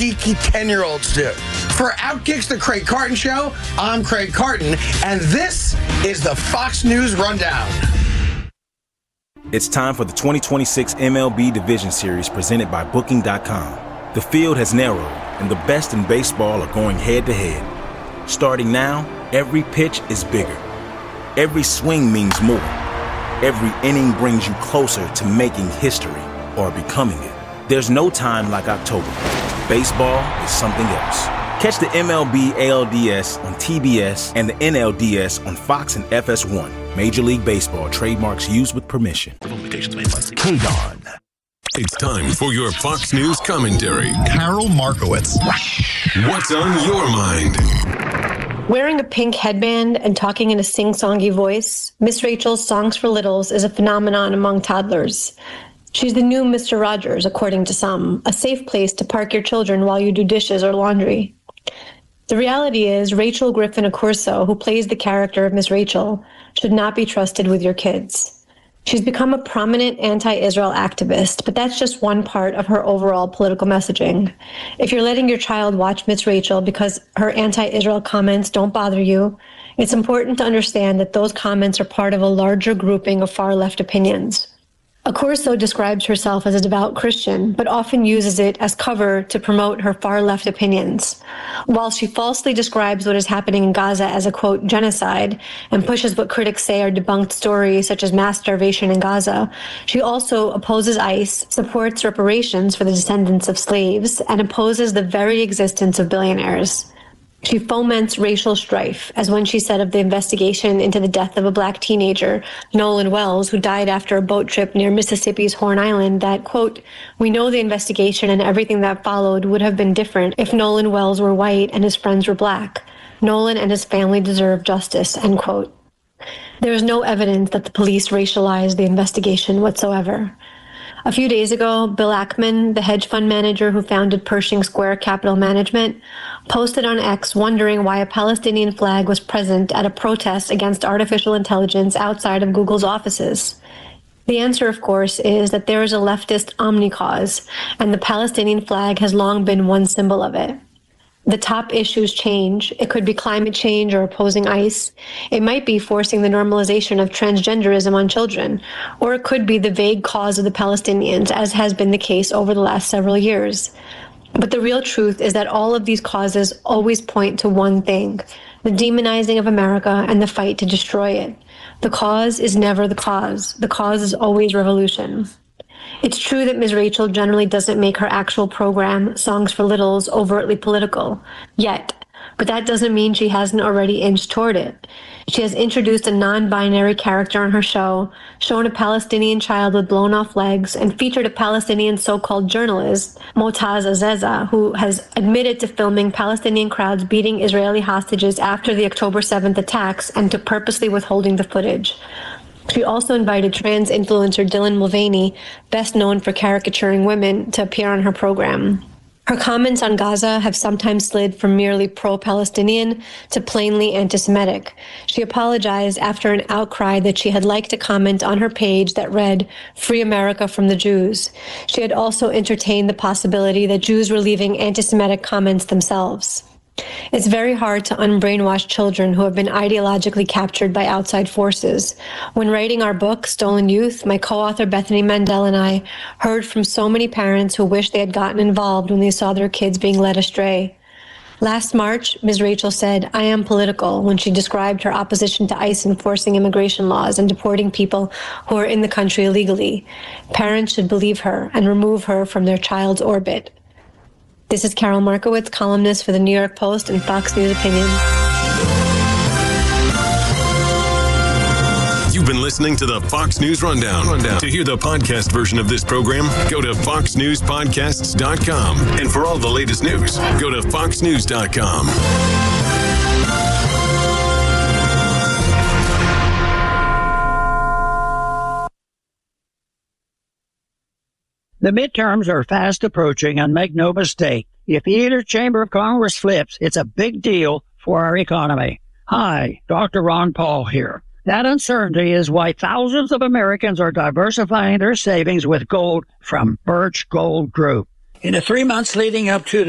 geeky 10-year-olds do. For Outkick's The Craig Carton Show, I'm Craig Carton, and this is the Fox News Rundown. It's time for the 2026 MLB Division Series presented by Booking.com. The field has narrowed, and the best in baseball are going head-to-head. Starting now, every pitch is bigger. Every swing means more. Every inning brings you closer to making history or becoming it. There's no time like October. Baseball is something else. Catch the MLB ALDS on TBS and the NLDS on Fox and FS1. Major League Baseball trademarks used with permission. Limitations may apply. KDON. It's time for your Fox News commentary. Carol Markowitz. What's on your mind? Wearing a pink headband and talking in a sing-songy voice, Miss Rachel's Songs for Littles is a phenomenon among toddlers. She's the new Mr. Rogers, according to some, a safe place to park your children while you do dishes or laundry. The reality is, Rachel Griffin Accurso, who plays the character of Miss Rachel, should not be trusted with your kids. She's become a prominent anti-Israel activist, but that's just one part of her overall political messaging. If you're letting your child watch Miss Rachel because her anti-Israel comments don't bother you, it's important to understand that those comments are part of a larger grouping of far-left opinions. Accurso describes herself as a devout Christian, but often uses it as cover to promote her far-left opinions. While she falsely describes what is happening in Gaza as a, quote, genocide, and pushes what critics say are debunked stories such as mass starvation in Gaza, she also opposes ICE, supports reparations for the descendants of slaves, and opposes the very existence of billionaires. She foments racial strife, as when she said of the investigation into the death of a black teenager, Nolan Wells, who died after a boat trip near Mississippi's Horn Island, that, quote, "We know the investigation and everything that followed would have been different if Nolan Wells were white and his friends were black. Nolan and his family deserve justice," end quote. There is no evidence that the police racialized the investigation whatsoever. A few days ago, Bill Ackman, the hedge fund manager who founded Pershing Square Capital Management, posted on X wondering why a Palestinian flag was present at a protest against artificial intelligence outside of Google's offices. The answer, of course, is that there is a leftist omni-cause, and the Palestinian flag has long been one symbol of it. The top issues change. It could be climate change or opposing ICE. It might be forcing the normalization of transgenderism on children, or it could be the vague cause of the Palestinians, as has been the case over the last several years. But the real truth is that all of these causes always point to one thing: the demonizing of America and the fight to destroy it. The cause is never the cause. The cause is always revolution. It's true that Ms. Rachel generally doesn't make her actual program, Songs for Littles, overtly political, yet. But that doesn't mean she hasn't already inched toward it. She has introduced a non-binary character on her show, shown a Palestinian child with blown-off legs, and featured a Palestinian so-called journalist, Motaz Azeza, who has admitted to filming Palestinian crowds beating Israeli hostages after the October 7th attacks and to purposely withholding the footage. She also invited trans influencer Dylan Mulvaney, best known for caricaturing women, to appear on her program. Her comments on Gaza have sometimes slid from merely pro-Palestinian to plainly anti-Semitic. She apologized after an outcry that she had liked a comment on her page that read, "Free America from the Jews." She had also entertained the possibility that Jews were leaving anti-Semitic comments themselves. It's very hard to unbrainwash children who have been ideologically captured by outside forces. When writing our book, Stolen Youth, my co-author Bethany Mandel and I heard from so many parents who wish they had gotten involved when they saw their kids being led astray. Last March, Ms. Rachel said, "I am political," when she described her opposition to ICE enforcing immigration laws and deporting people who are in the country illegally. Parents should believe her and remove her from their child's orbit. This is Carol Markowitz, columnist for the New York Post and Fox News Opinion. You've been listening to the Fox News Rundown. To hear the podcast version of this program, go to foxnewspodcasts.com. And for all the latest news, go to foxnews.com. The midterms are fast approaching, and make no mistake, if either chamber of Congress flips, it's a big deal for our economy. Hi, Dr. Ron Paul here. That uncertainty is why thousands of Americans are diversifying their savings with gold from Birch Gold Group. In the 3 months leading up to